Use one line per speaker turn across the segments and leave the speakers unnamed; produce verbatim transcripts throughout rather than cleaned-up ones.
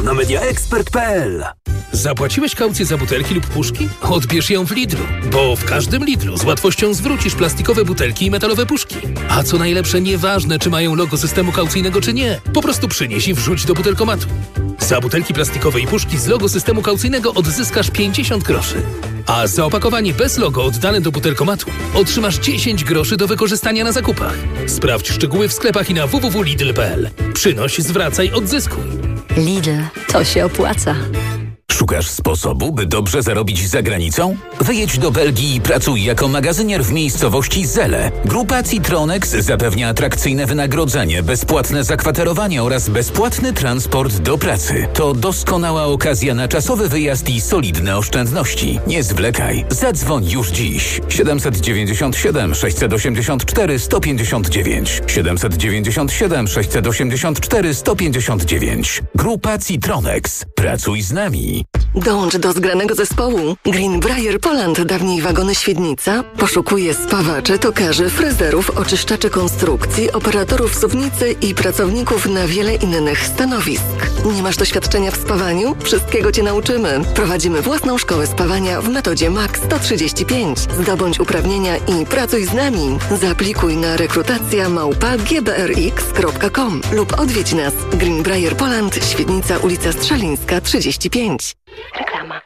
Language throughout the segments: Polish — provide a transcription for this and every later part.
na media expert kropka p l.
Zapłaciłeś kaucję za butelki lub puszki? Odbierz ją w Lidlu, bo w każdym Lidlu z łatwością zwrócisz plastikowe butelki i metalowe puszki. A co najlepsze, nieważne czy mają logo systemu kaucyjnego czy nie, po prostu przynieś i wrzuć do butelkomatu. Za butelki plastikowe i puszki z logo systemu kaucyjnego odzyskasz pięćdziesiąt groszy. A za opakowanie bez logo oddane do butelkomatu otrzymasz dziesięć groszy do wykorzystania na zakupach. Sprawdź szczegóły w sklepach i na w w w kropka lidl kropka p l. Przynoś, zwracaj, odzyskuj.
Lidl, to się opłaca.
Szukasz sposobu, by dobrze zarobić za granicą? Wyjedź do Belgii i pracuj jako magazynier w miejscowości Zele. Grupa Citronex zapewnia atrakcyjne wynagrodzenie, bezpłatne zakwaterowanie oraz bezpłatny transport do pracy. To doskonała okazja na czasowy wyjazd i solidne oszczędności. Nie zwlekaj. Zadzwoń już dziś. siedem dziewięć siedem sześć osiem cztery sto pięćdziesiąt dziewięć. siedem dziewięć siedem sześć osiem cztery sto pięćdziesiąt dziewięć. Grupa Citronex. Pracuj z nami.
Dołącz do zgranego zespołu. Greenbrier Poland, dawniej wagony Świdnica, poszukuje spawaczy, tokarzy, frezerów, oczyszczaczy konstrukcji, operatorów suwnicy i pracowników na wiele innych stanowisk. Nie masz doświadczenia w spawaniu? Wszystkiego Cię nauczymy. Prowadzimy własną szkołę spawania w metodzie M A X sto trzydzieści pięć. Zdobądź uprawnienia i pracuj z nami. Zaaplikuj na rekrutacja małpa g b r x kropka com lub odwiedź nas. Greenbrier Poland, Świdnica, ulica Strzelińska trzydzieści pięć. Reklama.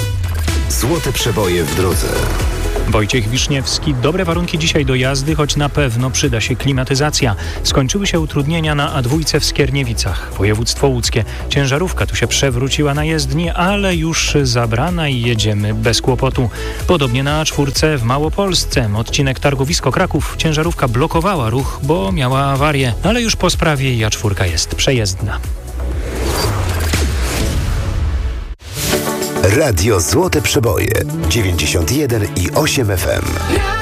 Złote przeboje w drodze.
Wojciech Wiszniewski. Dobre warunki dzisiaj do jazdy, choć na pewno przyda się klimatyzacja. Skończyły się utrudnienia na A dwa w Skierniewicach. Województwo łódzkie. Ciężarówka tu się przewróciła na jezdni, ale już zabrana i jedziemy bez kłopotu. Podobnie na A cztery w Małopolsce. Odcinek Targowisko-Kraków. Ciężarówka blokowała ruch, bo miała awarię. Ale już po sprawie i A cztery jest przejezdna.
Radio Złote Przeboje dziewięćdziesiąt jeden i osiem F M.